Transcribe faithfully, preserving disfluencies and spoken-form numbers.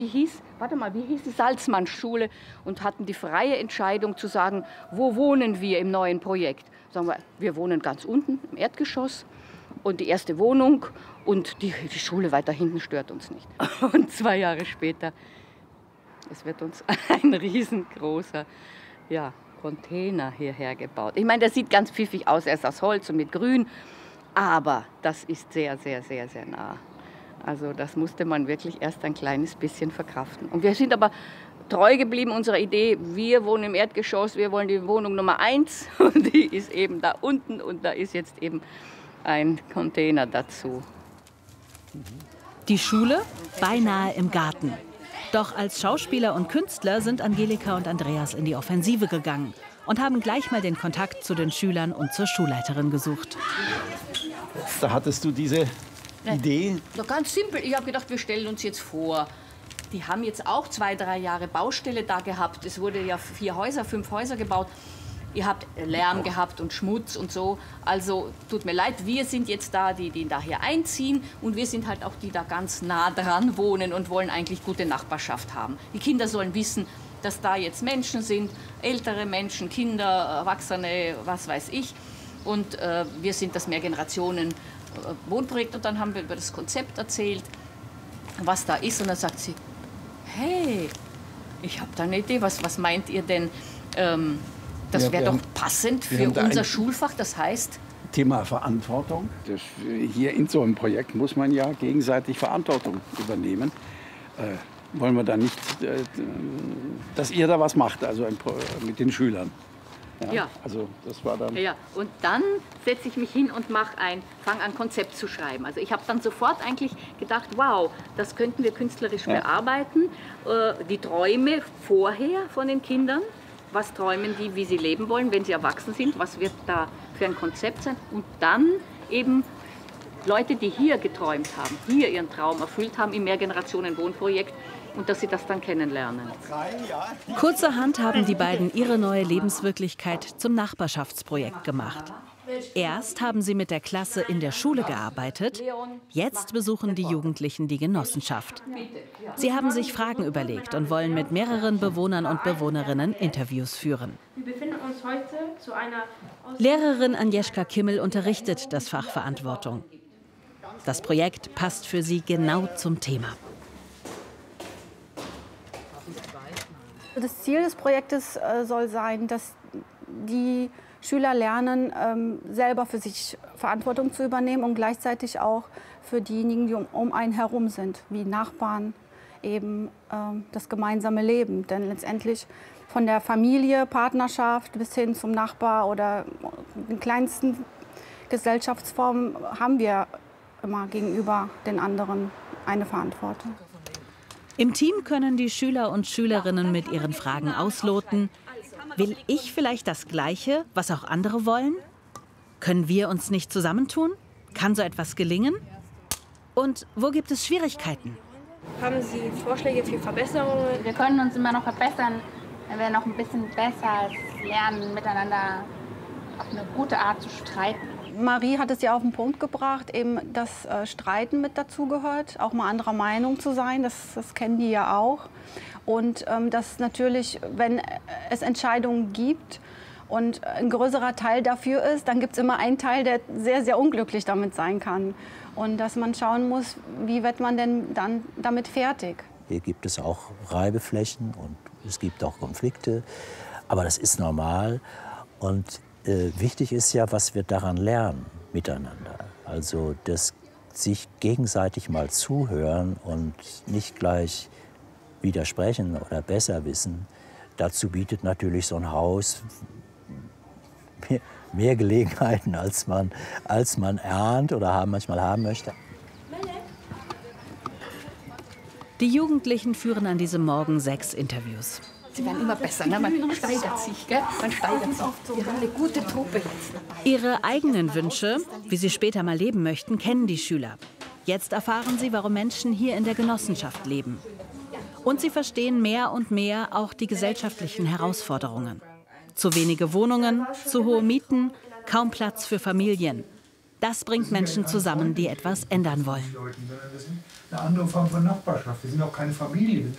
Die hieß, warte mal, wie hieß die Salzmann-Schule und hatten die freie Entscheidung zu sagen, wo wohnen wir im neuen Projekt. Sagen wir, wir wohnen ganz unten im Erdgeschoss und die erste Wohnung und die, die Schule weiter hinten stört uns nicht. Und zwei Jahre später, es wird uns ein riesengroßer ja, Container hierher gebaut. Ich meine, der sieht ganz pfiffig aus, er ist aus Holz und mit Grün, aber das ist sehr, sehr, sehr, sehr nah. Also das musste man wirklich erst ein kleines bisschen verkraften. Und wir sind aber treu geblieben unserer Idee, wir wohnen im Erdgeschoss, wir wollen die Wohnung Nummer eins und die ist eben da unten und da ist jetzt eben ein Container dazu. Die Schule beinahe im Garten. Doch als Schauspieler und Künstler sind Angelika und Andreas in die Offensive gegangen und haben gleich mal den Kontakt zu den Schülern und zur Schulleiterin gesucht. Da hattest du diese Idee? Ja, ganz simpel. Ich habe gedacht, wir stellen uns jetzt vor. Die haben jetzt auch zwei, drei Jahre Baustelle da gehabt. Es wurde ja vier Häuser, fünf Häuser gebaut. Ihr habt Lärm gehabt und Schmutz und so. Also tut mir leid, wir sind jetzt da, die, die da hier einziehen. Und wir sind halt auch die, die da ganz nah dran wohnen und wollen eigentlich gute Nachbarschaft haben. Die Kinder sollen wissen, dass da jetzt Menschen sind, ältere Menschen, Kinder, Erwachsene, was weiß ich. Und äh, wir sind das Mehrgenerationen Wohnprojekt und dann haben wir über das Konzept erzählt, was da ist und dann sagt sie, hey, ich habe da eine Idee, was, was meint ihr denn, ähm, das wäre doch passend für unser Schulfach, das heißt? Thema Verantwortung. Das, hier in so einem Projekt muss man ja gegenseitig Verantwortung übernehmen. Äh, wollen wir da nicht, äh, dass ihr da was macht, also ein, mit den Schülern. Ja, ja. Also das war dann. Ja, und dann setze ich mich hin und mache ein, fange an, Konzept zu schreiben. Also ich habe dann sofort eigentlich gedacht, wow, das könnten wir künstlerisch ja. bearbeiten. Äh, die Träume vorher von den Kindern, was träumen die, wie sie leben wollen, wenn sie erwachsen sind, was wird da für ein Konzept sein. Und dann eben Leute, die hier geträumt haben, hier ihren Traum erfüllt haben im Mehrgenerationen-Wohnprojekt, und dass sie das dann kennenlernen. Kurzerhand haben die beiden ihre neue Lebenswirklichkeit zum Nachbarschaftsprojekt gemacht. Erst haben sie mit der Klasse in der Schule gearbeitet, jetzt besuchen die Jugendlichen die Genossenschaft. Sie haben sich Fragen überlegt und wollen mit mehreren Bewohnern und Bewohnerinnen Interviews führen. Wir befinden uns heute zu einer Lehrerin Agnieszka Kimmel unterrichtet das Fach Verantwortung. Das Projekt passt für sie genau zum Thema. Das Ziel des Projektes äh, soll sein, dass die Schüler lernen, ähm, selber für sich Verantwortung zu übernehmen und gleichzeitig auch für diejenigen, die um, um einen herum sind, wie Nachbarn, eben ähm, das gemeinsame Leben. Denn letztendlich von der Familie, Partnerschaft bis hin zum Nachbar oder den kleinsten Gesellschaftsformen haben wir immer gegenüber den anderen eine Verantwortung. Im Team können die Schüler und Schülerinnen mit ihren Fragen ausloten. Will ich vielleicht das Gleiche, was auch andere wollen? Können wir uns nicht zusammentun? Kann so etwas gelingen? Und wo gibt es Schwierigkeiten? Haben Sie Vorschläge für Verbesserungen? Wir können uns immer noch verbessern, wenn wir noch ein bisschen besser lernen, miteinander auf eine gute Art zu streiten. Marie hat es ja auf den Punkt gebracht, eben, dass äh, Streiten mit dazugehört, auch mal anderer Meinung zu sein, das, das kennen die ja auch. Und ähm, dass natürlich, wenn es Entscheidungen gibt und ein größerer Teil dafür ist, dann gibt es immer einen Teil, der sehr, sehr unglücklich damit sein kann. Und dass man schauen muss, wie wird man denn dann damit fertig. Hier gibt es auch Reibeflächen und es gibt auch Konflikte, aber das ist normal. Und Äh, wichtig ist ja, was wir daran lernen miteinander. Also das sich gegenseitig mal zuhören und nicht gleich widersprechen oder besser wissen. Dazu bietet natürlich so ein Haus mehr, mehr Gelegenheiten, als man, als man erahnt oder haben, manchmal haben möchte. Die Jugendlichen führen an diesem Morgen sechs Interviews. Sie werden immer besser, ne? Man steigert sich, gell? Man steigert sich. Wir haben eine gute Truppe jetzt. Ihre eigenen Wünsche, wie sie später mal leben möchten, kennen die Schüler. Jetzt erfahren sie, warum Menschen hier in der Genossenschaft leben. Und sie verstehen mehr und mehr auch die gesellschaftlichen Herausforderungen. Zu wenige Wohnungen, zu hohe Mieten, kaum Platz für Familien. Das bringt Menschen zusammen, die etwas ändern wollen. Das ist eine andere Form von Nachbarschaft. Wir sind auch keine Familie.